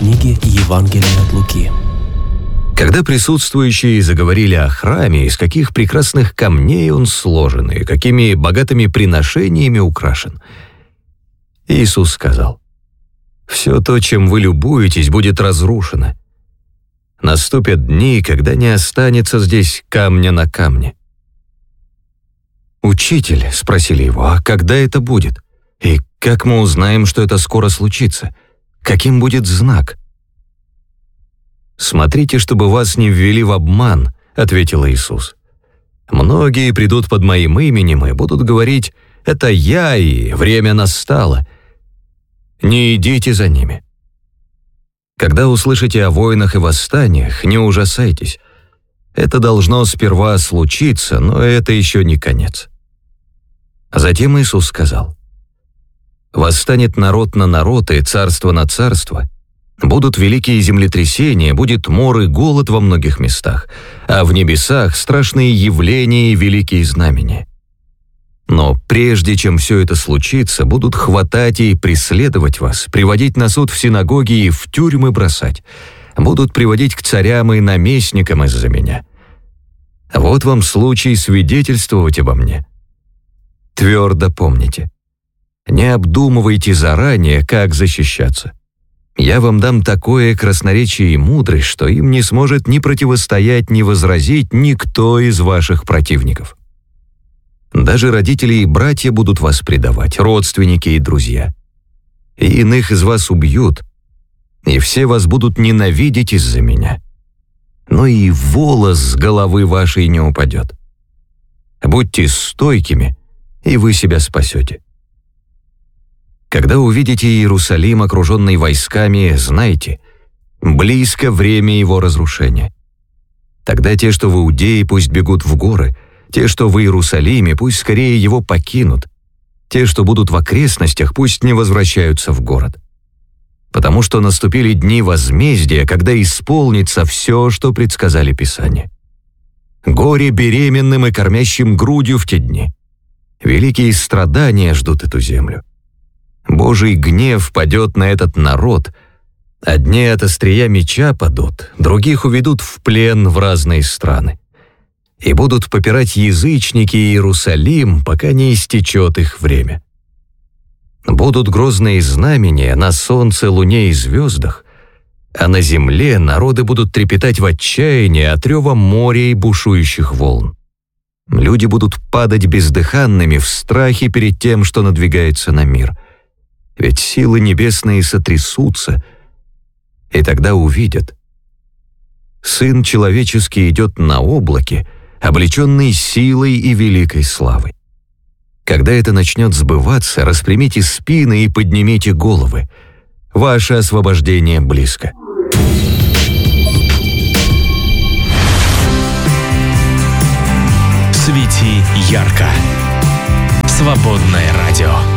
книги Евангелия от Луки. Когда присутствующие заговорили о храме, из каких прекрасных камней он сложен и какими богатыми приношениями украшен, Иисус сказал: «Все то, чем вы любуетесь, будет разрушено. Наступят дни, когда не останется здесь камня на камне». «Учитель», — спросили его, — «а когда это будет? И как мы узнаем, что это скоро случится? Каким будет знак?» «Смотрите, чтобы вас не ввели в обман», — ответил Иисус. «Многие придут под моим именем и будут говорить: это я, и время настало. Не идите за ними. Когда услышите о войнах и восстаниях, не ужасайтесь. Это должно сперва случиться, но это еще не конец». Затем Иисус сказал: «Восстанет народ на народ и царство на царство. Будут великие землетрясения, будет мор и голод во многих местах, а в небесах страшные явления и великие знамения. Но прежде чем все это случится, будут хватать и преследовать вас, приводить на суд в синагоги и в тюрьмы бросать, будут приводить к царям и наместникам из-за меня. Вот вам случай свидетельствовать обо мне. Твердо помните, не обдумывайте заранее, как защищаться. Я вам дам такое красноречие и мудрость, что им не сможет ни противостоять, ни возразить никто из ваших противников. Даже родители и братья будут вас предавать, родственники и друзья. И иных из вас убьют, и все вас будут ненавидеть из-за меня. Но и волос с головы вашей не упадет. Будьте стойкими, и вы себя спасете. Когда увидите Иерусалим, окруженный войсками, знайте, близко время его разрушения. Тогда те, что в Иудее, пусть бегут в горы, те, что в Иерусалиме, пусть скорее его покинут, те, что будут в окрестностях, пусть не возвращаются в город. Потому что наступили дни возмездия, когда исполнится все, что предсказали Писания. Горе беременным и кормящим грудью в те дни. Великие страдания ждут эту землю. Божий гнев падет на этот народ, одни от острия меча падут, других уведут в плен в разные страны. И будут попирать язычники Иерусалим, пока не истечет их время. Будут грозные знамения на солнце, луне и звездах, а на земле народы будут трепетать в отчаянии от рева моря и бушующих волн. Люди будут падать бездыханными в страхе перед тем, что надвигается на мир. Ведь силы небесные сотрясутся, и тогда увидят. Сын человеческий идет на облаке, облеченный силой и великой славой. Когда это начнет сбываться, распрямите спины и поднимите головы. Ваше освобождение близко. Свети ярко. Свободное радио.